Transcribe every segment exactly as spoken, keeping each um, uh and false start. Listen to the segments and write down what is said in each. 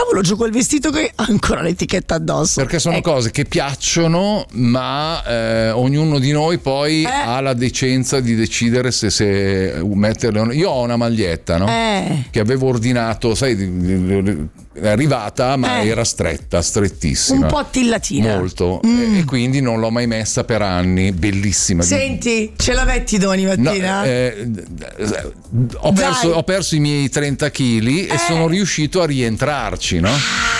cavolo, c'ho quel vestito che ha ancora l'etichetta addosso. Perché sono ecco. cose che piacciono, ma eh, ognuno di noi poi eh. ha la decenza di decidere se, se metterle. Io ho una maglietta, no? Eh. Che avevo ordinato, sai, è arrivata, ma eh. era stretta, strettissima. Un po' attillatina. Molto. Mm. E, e quindi non l'ho mai messa per anni. Bellissima. Senti, ce la metti domani mattina? No, eh, ho, perso, ho perso i miei trenta chili e Eh. sono riuscito a rientrarci, no?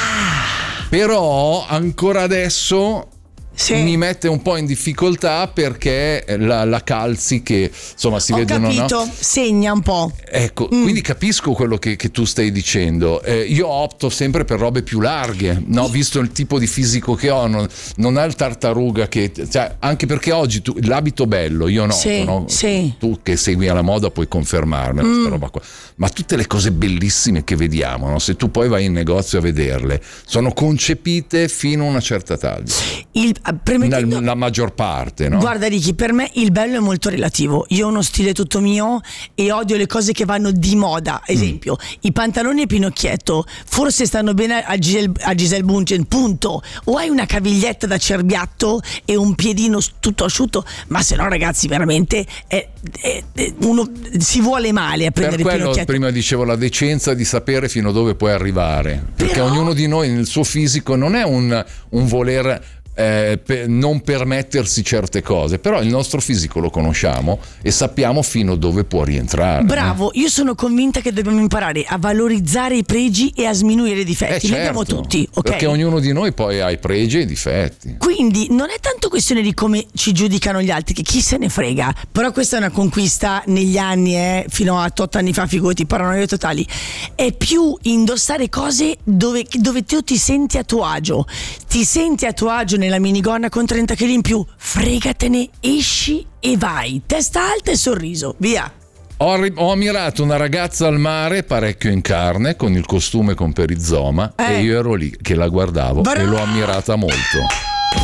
Però ancora adesso Sì. mi mette un po' in difficoltà perché la, la calzi che insomma si Ho vedono, capito, no? segna un po'. Ecco, Mm. quindi capisco quello che, che tu stai dicendo. Eh, io opto sempre per robe più larghe, no? Visto il tipo di fisico che ho, non, non ha il tartaruga che, cioè, anche perché oggi tu, l'abito bello, io noto, Sì, no? sì. Tu che segui alla moda puoi confermarmelo, Mm. questa roba qua. Ma tutte le cose bellissime che vediamo, no? Se tu poi vai in negozio a vederle, sono concepite fino a una certa taglia. Il, premettendo, La, la maggior parte, no? Guarda Ricky, per me il bello è molto relativo. Io ho uno stile tutto mio e odio le cose che vanno di moda. Esempio, mm. i pantaloni a pinocchietto forse stanno bene a Giselle, a Giselle Bundchen, punto. O hai una caviglietta da cerbiatto e un piedino tutto asciutto, ma se no ragazzi veramente è, è, è uno si vuole male a prendere per il quello pinocchietto. prima dicevo la decenza di sapere fino dove puoi arrivare, perché Però... ognuno di noi nel suo fisico non è un, un voler Eh, per non permettersi certe cose, però il nostro fisico lo conosciamo e sappiamo fino dove può rientrare. Bravo, io sono convinta che dobbiamo imparare a valorizzare i pregi e a sminuire i difetti. Eh, Li abbiamo certo, tutti, ok? Perché ognuno di noi poi ha i pregi e i difetti. Quindi non è tanto questione di come ci giudicano gli altri, che chi se ne frega, però questa è una conquista negli anni, eh, fino a otto anni fa, figurati, paranoie totali. È più indossare cose dove, dove tu ti senti a tuo agio, ti senti a tuo agio nella minigonna con trenta chili in più, fregatene, esci e vai, testa alta e sorriso, via. Ho, ri- ho ammirato una ragazza al mare parecchio in carne con il costume con perizoma eh. e io ero lì che la guardavo Bra- e l'ho ammirata molto.